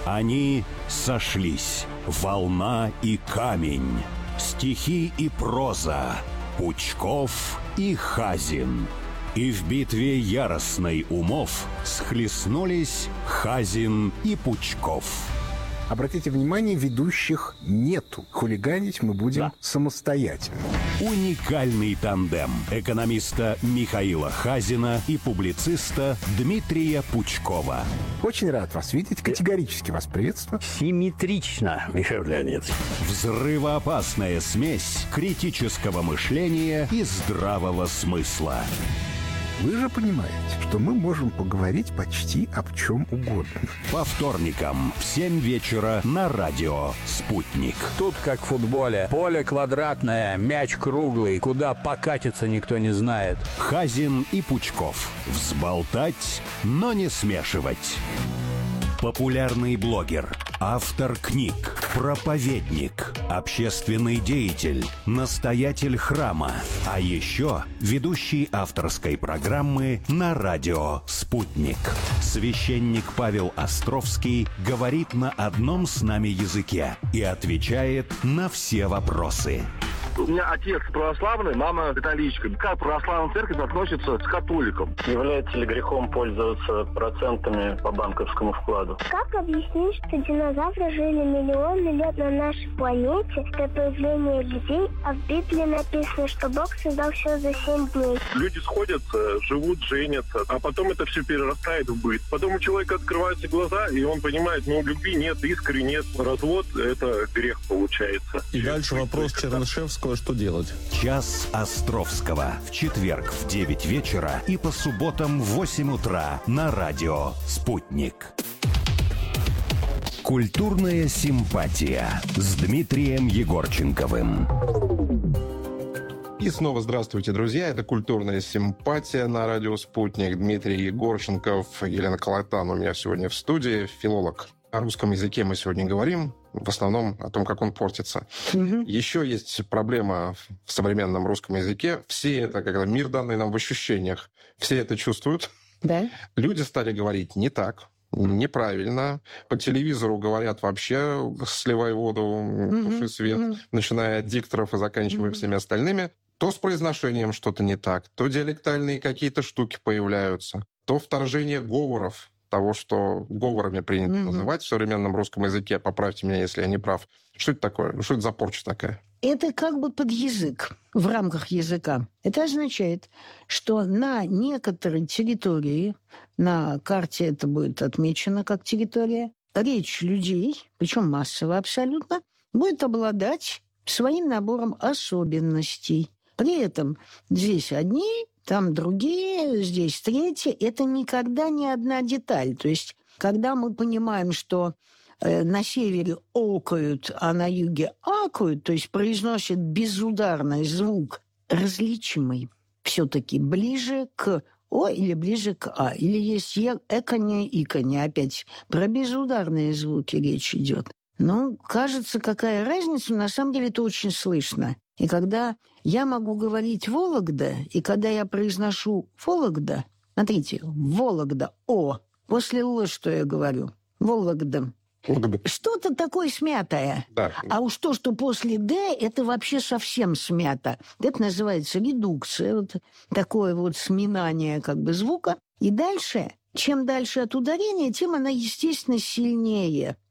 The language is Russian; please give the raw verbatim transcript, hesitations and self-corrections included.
Они сошлись. Волна и камень. Стихи и проза. Пучков и Хазин. И в битве яростной умов схлестнулись Хазин и Пучков. Обратите внимание, ведущих нету. Хулиганить мы будем да. самостоятельно. Уникальный тандем экономиста Михаила Хазина и публициста Дмитрия Пучкова. Очень рад вас видеть. Категорически вас приветствую. Симметрично, Михаил Леонидович. Взрывоопасная смесь критического мышления и здравого смысла. Вы же понимаете, что мы можем поговорить почти об чем угодно. По вторникам в семь вечера на радио «Спутник». Тут как в футболе. Поле квадратное, мяч круглый. Куда покатиться, никто не знает. Хазин и Пучков. Взболтать, но не смешивать. Популярный блогер, автор книг, проповедник, общественный деятель, настоятель храма, а еще ведущий авторской программы на радио «Спутник». Священник Павел Островский говорит на одном с нами языке и отвечает на все вопросы. У меня отец православный, мама католичка. Как православная церковь относится к католикам? Является ли грехом пользоваться процентами по банковскому вкладу? Как объяснить, что динозавры жили миллионы лет на нашей планете до появления людей, а в Библии написано, что Бог создал все за семь дней? Люди сходятся, живут, женятся, а потом это все перерастает в быт. Потом у человека открываются глаза, и он понимает, ну, любви нет, искры нет, развод – это грех получается. И дальше вопрос Чернышевского. Что делать? Час Островского. В четверг в девять вечера и по субботам в восемь утра на радио «Спутник». Культурная симпатия с Дмитрием Егорченковым. И снова здравствуйте, друзья. Это «Культурная симпатия» на радио «Спутник». Дмитрий Егорченков, Елена Колотан у меня сегодня в студии, филолог. О русском языке мы сегодня говорим. В основном о том, как он портится. Mm-hmm. Еще есть проблема в современном русском языке. Все это, когда мир данный нам в ощущениях, все это чувствуют. Да. Люди стали говорить не так, неправильно. По телевизору говорят вообще «сливай воду, туши mm-hmm. свет», mm-hmm. начиная от дикторов и заканчивая mm-hmm. всеми остальными. То с произношением что-то не так, то диалектальные какие-то штуки появляются, то вторжение говоров, того, что говорами принято mm-hmm. называть в современном русском языке. Поправьте меня, если я не прав. Что это такое? Что это за порча такая? Это как бы под язык, в рамках языка. Это означает, что на некоторой территории, на карте это будет отмечено как территория, речь людей, причем массово абсолютно, будет обладать своим набором особенностей. При этом здесь одни, там другие, здесь третьи. Это никогда не одна деталь. То есть, когда мы понимаем, что э, на севере окают, а на юге акают, то есть произносят безударный звук, различимый все-таки ближе к О или ближе к А. Или есть е, эканье, иканье. Опять про безударные звуки речь идет. Ну, кажется, какая разница, на самом деле это очень слышно. И когда я могу говорить «Вологда», и когда я произношу «Вологда», смотрите, «Вологда», «О», после «Л» что я говорю? «Вологда». Вологда. Что-то такое смятое. Да. А уж то, что после «Д», это вообще совсем смято. Это называется редукция, вот такое вот сминание как бы звука. И дальше, чем дальше от ударения, тем она, естественно, сильнее.